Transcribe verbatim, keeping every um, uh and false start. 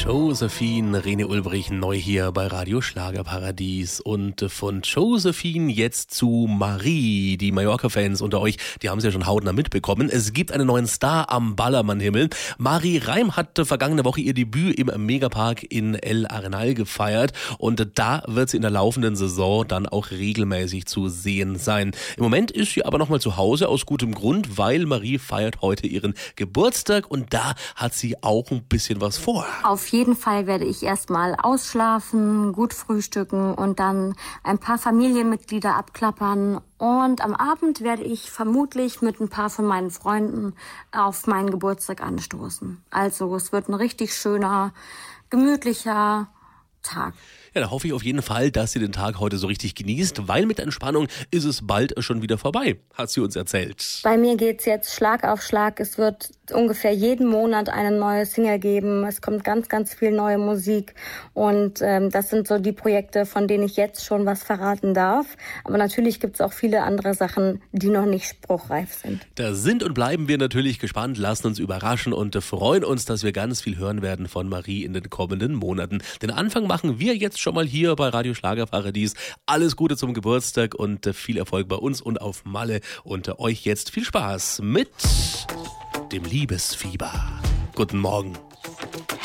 Josephine, Rene Ulbrich, neu hier bei Radio Schlagerparadies. Und von Josephine jetzt zu Marie. Die Mallorca-Fans unter euch, die haben es ja schon hautnah mitbekommen. Es gibt einen neuen Star am Ballermann-Himmel. Marie Reim hat vergangene Woche ihr Debüt im Megapark in El Arenal gefeiert. Und da wird sie in der laufenden Saison dann auch regelmäßig zu sehen sein. Im Moment ist sie aber nochmal zu Hause aus gutem Grund, weil Marie feiert heute ihren Geburtstag. Und da hat sie auch ein bisschen was vor. Auf jeden Fall werde ich erstmal ausschlafen, gut frühstücken und dann ein paar Familienmitglieder abklappern. Und am Abend werde ich vermutlich mit ein paar von meinen Freunden auf meinen Geburtstag anstoßen. Also es wird ein richtig schöner, gemütlicher Tag. Ja, da hoffe ich auf jeden Fall, dass sie den Tag heute so richtig genießt, weil mit Entspannung ist es bald schon wieder vorbei, hat sie uns erzählt. Bei mir geht's jetzt Schlag auf Schlag. Es wird ungefähr jeden Monat eine neue Single geben. Es kommt ganz, ganz viel neue Musik. Und ähm, das sind so die Projekte, von denen ich jetzt schon was verraten darf. Aber natürlich gibt's auch viele andere Sachen, die noch nicht spruchreif sind. Da sind und bleiben wir natürlich gespannt, lassen uns überraschen und freuen uns, dass wir ganz viel hören werden von Marie in den kommenden Monaten. Den Anfang machen wir jetzt schon mal hier bei Radio Schlagerparadies. Alles Gute zum Geburtstag und viel Erfolg bei uns und auf Malle. Und euch jetzt viel Spaß mit dem Liebesfieber. Guten Morgen.